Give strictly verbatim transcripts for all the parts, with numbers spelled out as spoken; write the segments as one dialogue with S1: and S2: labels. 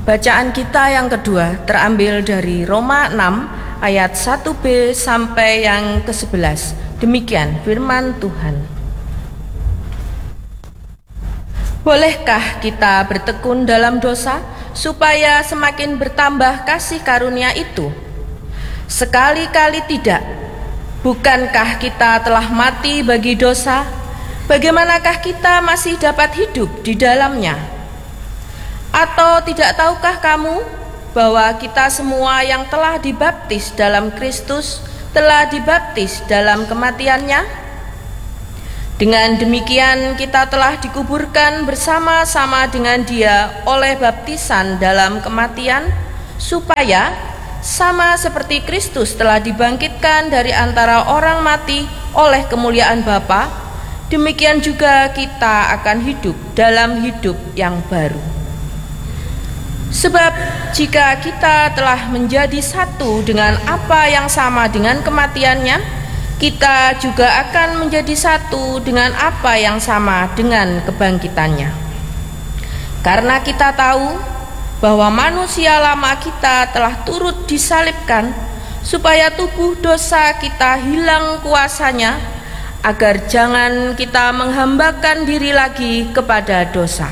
S1: Bacaan kita yang kedua terambil dari Roma enam ayat satu b sampai yang ke sebelas. Demikian firman Tuhan. Bolehkah kita bertekun dalam dosa supaya semakin bertambah kasih karunia itu? Sekali-kali tidak. Bukankah kita telah mati bagi dosa? Bagaimanakah kita masih dapat hidup di dalamnya? Atau tidak tahukah kamu bahwa kita semua yang telah dibaptis dalam Kristus telah dibaptis dalam kematiannya? Dengan demikian kita telah dikuburkan bersama-sama dengan Dia oleh baptisan dalam kematian, supaya sama seperti Kristus telah dibangkitkan dari antara orang mati oleh kemuliaan Bapa, demikian juga kita akan hidup dalam hidup yang baru. Sebab jika kita telah menjadi satu dengan apa yang sama dengan kematiannya, kita juga akan menjadi satu dengan apa yang sama dengan kebangkitannya. Karena kita tahu bahwa manusia lama kita telah turut disalibkan, supaya tubuh dosa kita hilang kuasanya, agar jangan kita menghambakan diri lagi kepada dosa.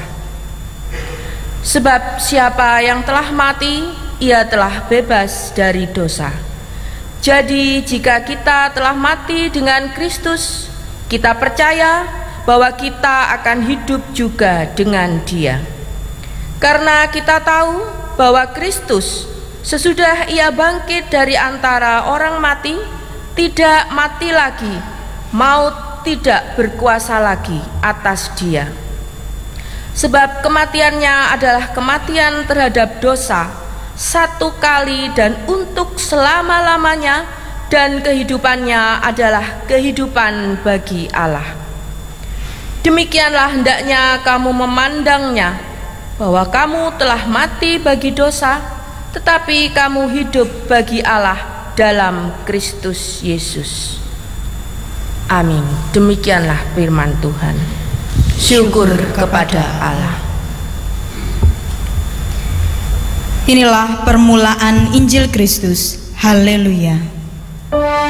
S1: Sebab siapa yang telah mati, ia telah bebas dari dosa. Jadi jika kita telah mati dengan Kristus, kita percaya bahwa kita akan hidup juga dengan Dia. Karena kita tahu bahwa Kristus sesudah Ia bangkit dari antara orang mati, tidak mati lagi, maut tidak berkuasa lagi atas Dia. Sebab kematiannya adalah kematian terhadap dosa satu kali dan untuk selama-lamanya, dan kehidupannya adalah kehidupan bagi Allah. Demikianlah hendaknya kamu memandangnya, bahwa kamu telah mati bagi dosa, tetapi kamu hidup bagi Allah dalam Kristus Yesus. Amin. Demikianlah firman Tuhan. Syukur kepada Allah.
S2: Inilah permulaan Injil Kristus. Haleluya.